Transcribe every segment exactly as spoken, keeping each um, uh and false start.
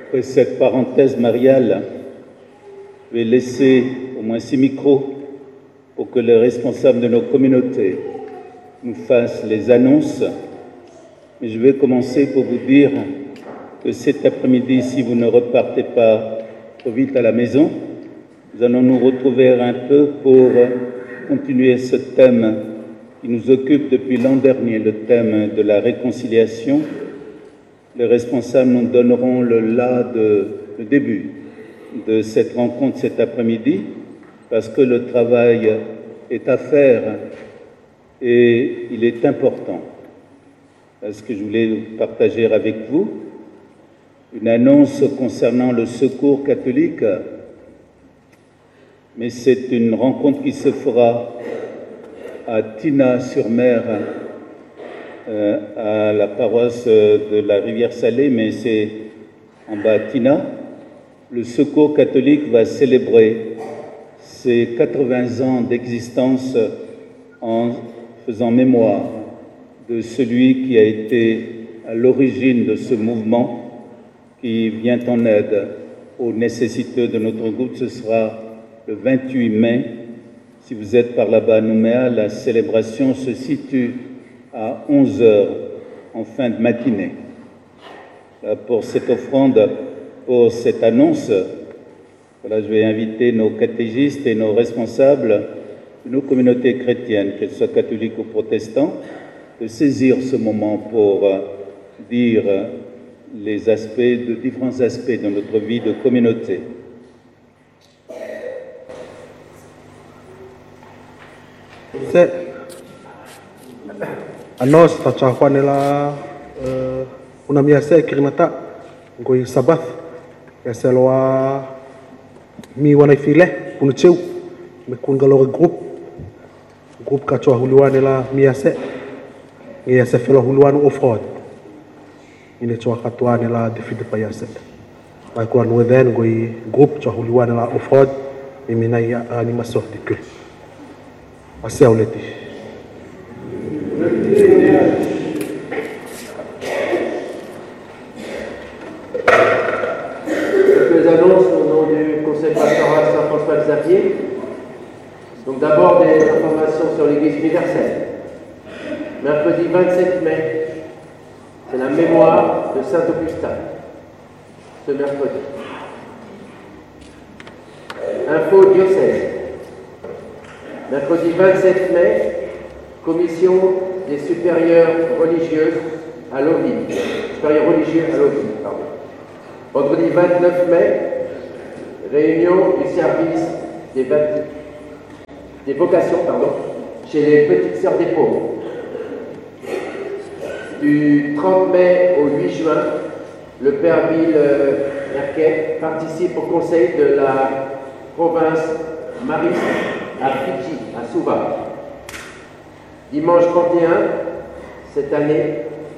Après cette parenthèse mariale, je vais laisser au moins six micros pour que les responsables de nos communautés nous fassent les annonces. Mais je vais commencer pour vous dire que cet après-midi, si vous ne repartez pas trop vite à la maison, nous allons nous retrouver un peu pour continuer ce thème qui nous occupe depuis l'an dernier, le thème de la réconciliation. Les responsables nous donneront le là de, le début de cette rencontre cet après-midi, parce que le travail est à faire et il est important. Ce que je voulais partager avec vous, une annonce concernant le secours catholique, mais c'est une rencontre qui se fera à Tina-sur-Mer, euh, à la paroisse de la Rivière-Salée, mais c'est en bas à Tina. Le Secours catholique va célébrer ses quatre-vingts ans d'existence en faisant mémoire de celui qui a été à l'origine de ce mouvement qui vient en aide aux nécessiteux de notre groupe. Ce sera le vingt-huit mai. Si vous êtes par là-bas à Nouméa, la célébration se situe à onze heures en fin de matinée. Pour cette offrande, pour cette annonce, voilà, je vais inviter nos catéchistes et nos responsables de nos communautés chrétiennes, qu'elles soient catholiques ou protestants, de saisir ce moment pour dire les aspects, de différents aspects de notre vie de communauté. Se anos ta chakwane la una mia se kirnata ngoi sabath ya selwa mi wana file kun cheu me kun galo group group ka chwa huluane la mia se ya se felo huluane ofrod ine chwa katwane la defide pa ya se pa kwa no then ngoi group chwa huluane la ofrod e mina ya animation de que assez au l'été. Quelques annonces au nom du Conseil pastoral Saint-François-Xavier. Donc d'abord des informations sur l'Église universelle. Mercredi vingt-sept mai, c'est la mémoire de Saint-Augustin, ce mercredi. Info diocèse. Mercredi vingt-sept mai, commission des supérieurs religieuses à l'O V I, supérieurs religieux à l'O V I, pardon. Vendredi vingt-neuf mai, réunion du service des, des vocations pardon, chez les petites sœurs des pauvres. Du trente mai au huit juin, le Père Bill Herquet participe au conseil de la province mariste à Fidji, à Suva. Dimanche trente et un, cette année,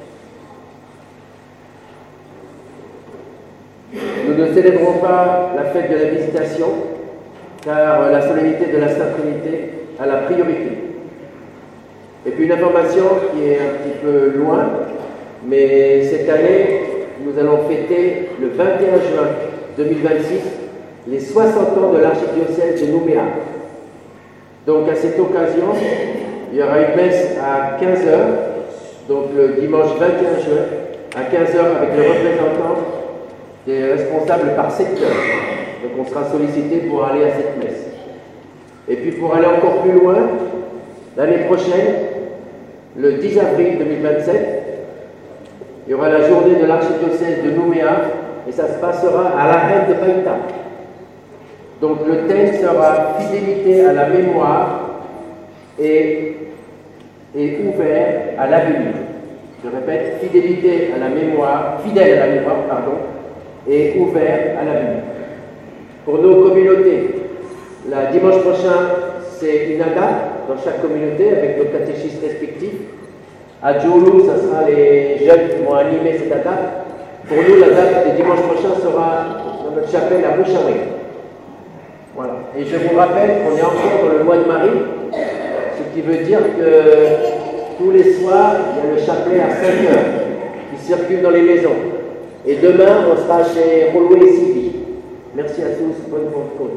nous ne célébrons pas la fête de la Visitation, car la solennité de la Sainte Trinité a la priorité. Et puis une information qui est un petit peu loin, mais cette année, nous allons fêter le vingt et un juin deux mille vingt-six les soixante ans de l'archidiocèse de Nouméa. Donc à cette occasion, il y aura une messe à quinze heures, donc le dimanche vingt et un juin, à quinze heures avec le représentant des responsables par secteur. Donc on sera sollicité pour aller à cette messe. Et puis pour aller encore plus loin, l'année prochaine, le dix avril deux mille vingt-sept, il y aura la journée de l'archidiocèse de Nouméa et ça se passera à l'arène de Païta. Donc le thème sera fidélité à la mémoire et, et ouvert à l'avenir. Je répète, fidélité à la mémoire, fidèle à la mémoire, pardon, et ouvert à l'avenir. Pour nos communautés, le dimanche prochain, c'est une A D A dans chaque communauté avec nos catéchistes respectifs. À Djoulou, ce sera les jeunes qui vont animer cette A D A. Pour nous, la date du dimanche prochain sera dans notre chapelle à Bouchaoui. Voilà. Et je vous rappelle qu'on est encore dans le mois de Marie, ce qui veut dire que tous les soirs, il y a le chapelet à cinq heures qui circule dans les maisons. Et demain, on sera chez Holloway City. Merci à tous. Bonne Pentecôte.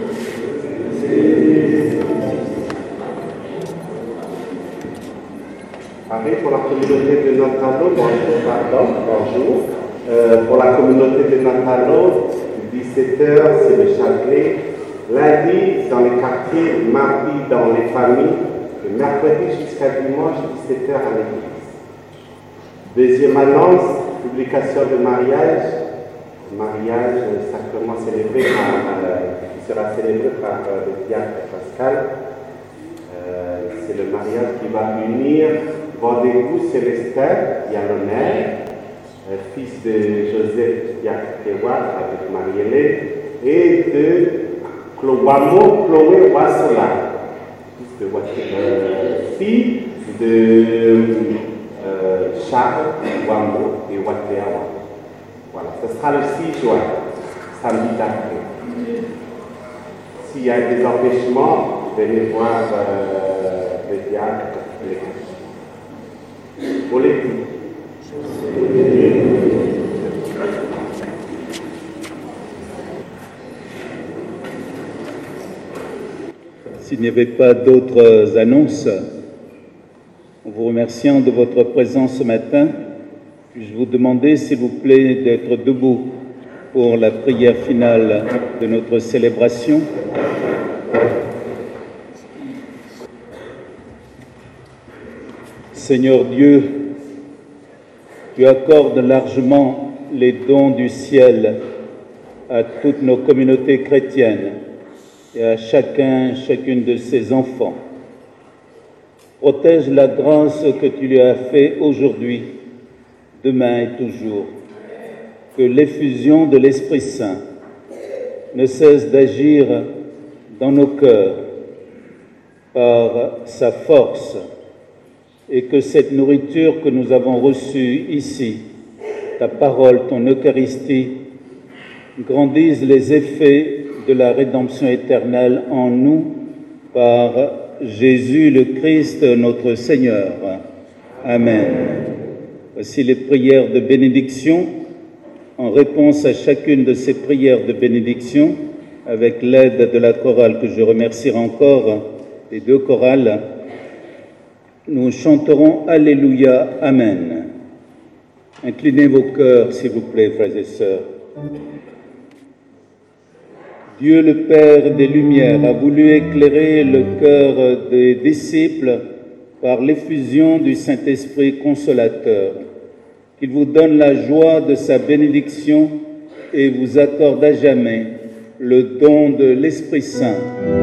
Pareil pour la communauté de Natalo, bonjour, pardon, bonjour. Euh, pour la communauté de Natalo, dix-sept heures, c'est le chapelet. Lundi, dans les quartiers, mardi, dans les familles, et mercredi jusqu'à dimanche, dix-sept heures à l'église. Deuxième annonce, publication de mariage. Mariage sacrement célébré par, euh, qui sera célébré par euh, le diacre Pascal. Euh, c'est le mariage qui va unir Vendégou Célestin, Yaloner, euh, fils de Joseph Diacre Tewa avec Marie-Hélène, et de Chloé Chloé Wassola, fils de euh, fille de euh, Charles Wamo et Wateawa. Voilà, ce sera le six juin, samedi d'après. S'il y a des empêchements, venez voir euh, le diacre, les cachets. Pour les filles. S'il n'y avait pas d'autres annonces, en vous remerciant de votre présence ce matin, puis-je vous demander, s'il vous plaît, d'être debout pour la prière finale de notre célébration. Seigneur Dieu, tu accordes largement les dons du ciel à toutes nos communautés chrétiennes et à chacun, chacune de ses enfants. Protège la grâce que tu lui as faite aujourd'hui, demain et toujours. Que l'effusion de l'Esprit Saint ne cesse d'agir dans nos cœurs par sa force, et que cette nourriture que nous avons reçue ici, ta parole, ton Eucharistie, grandisse les effets de la rédemption éternelle en nous par Jésus le Christ, notre Seigneur. Amen. Voici les prières de bénédiction. En réponse à chacune de ces prières de bénédiction, avec l'aide de la chorale que je remercierai encore, les deux chorales, nous chanterons Alléluia, Amen. Inclinez vos cœurs, s'il vous plaît, frères et sœurs. Dieu le Père des Lumières a voulu éclairer le cœur des disciples par l'effusion du Saint-Esprit consolateur. Qu'il vous donne la joie de sa bénédiction et vous accorde à jamais le don de l'Esprit Saint.